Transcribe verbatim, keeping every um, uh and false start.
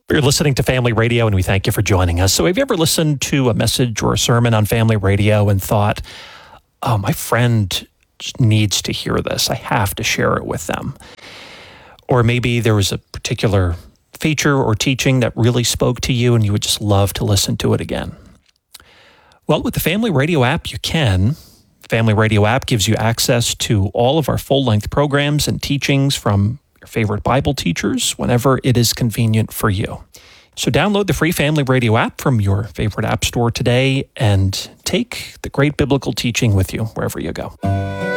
You're listening to Family Radio, and we thank you for joining us. So have you ever listened to a message or a sermon on Family Radio and thought, oh, my friend needs to hear this. I have to share it with them. Or maybe there was a particular feature or teaching that really spoke to you and you would just love to listen to it again. Well, with the Family Radio app, you can. Family Radio app gives you access to all of our full-length programs and teachings from your favorite Bible teachers whenever it is convenient for you. So download the free Family Radio app from your favorite app store today and take the great biblical teaching with you wherever you go.